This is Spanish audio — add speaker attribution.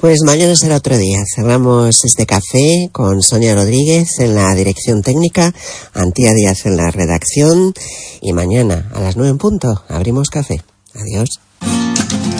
Speaker 1: Pues mañana será otro día. Cerramos este café con Sonia Rodríguez en la dirección técnica, Antía Díaz en la redacción, y mañana a las 9 en punto abrimos café. Adiós.